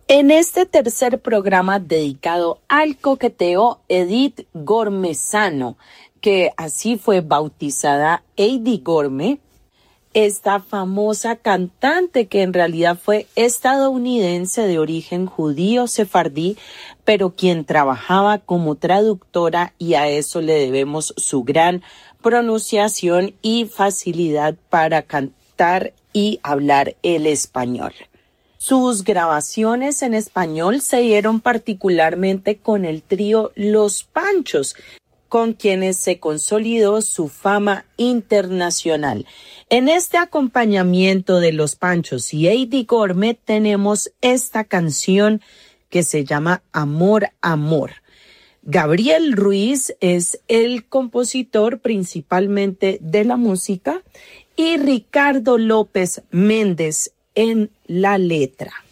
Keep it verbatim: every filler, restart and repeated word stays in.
En este tercer programa dedicado al coqueteo, Edith Gormezano, que así fue bautizada Eddie Gorme, esta famosa cantante que en realidad fue estadounidense de origen judío sefardí, pero quien trabajaba como traductora, y a eso le debemos su gran pronunciación y facilidad para cantar y hablar el español. Sus grabaciones en español se dieron particularmente con el trío Los Panchos, con quienes se consolidó su fama internacional. En este acompañamiento de Los Panchos y Eddie Gorme tenemos esta canción que se llama Amor, Amor. Gabriel Ruiz es el compositor principalmente de la música y Ricardo López Méndez en la letra.